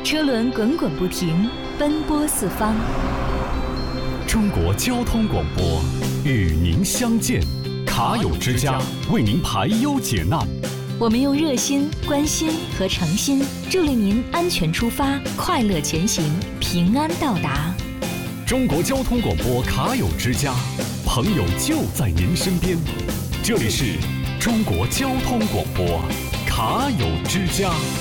车轮滚滚不停，奔波四方。 中国交通广播与您相见，卡友之家为您排忧解难。 我们用热心、关心和诚心，助力您安全出发，快乐前行，平安到达。 中国交通广播卡友之家，朋友就在您身边。这里是中国交通广播卡友之家。